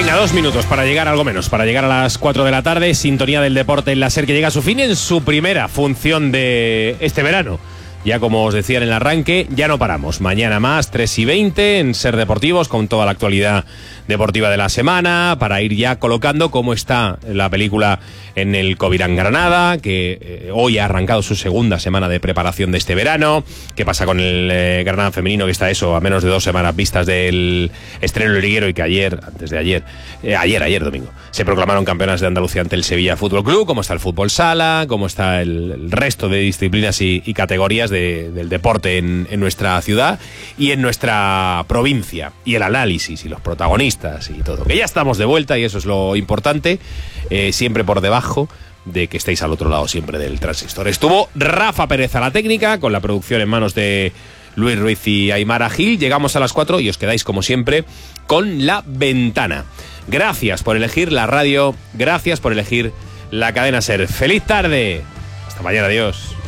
Venga, 2 minutos para llegar, algo menos, para llegar a las 4 de la tarde. Sintonía del deporte en la SER, que llega a su fin en su primera función de este verano. Ya como os decía en el arranque, ya no paramos. Mañana más, 3:20 en SER Deportivos, con toda la actualidad deportiva de la semana, para ir ya colocando cómo está la película en el Covirán Granada, que hoy ha arrancado su segunda semana de preparación de este verano. ¿Qué pasa con el Granada femenino, que está eso a menos de 2 semanas vistas del estreno liguero, y que ayer domingo, se proclamaron campeonas de Andalucía ante el Sevilla Fútbol Club? ¿Cómo está el fútbol sala? ¿Cómo está el resto de disciplinas y categorías del deporte en nuestra ciudad y en nuestra provincia? Y el análisis y los protagonistas y todo, que ya estamos de vuelta, y eso es lo importante, siempre por debajo de que estéis al otro lado siempre del transistor. Estuvo Rafa Pérez a la técnica, con la producción en manos de Luis Ruiz y Aymara Gil. Llegamos a las 4 y os quedáis como siempre con La Ventana. Gracias por elegir la radio, gracias por elegir la cadena SER. ¡Feliz tarde! Hasta mañana, adiós.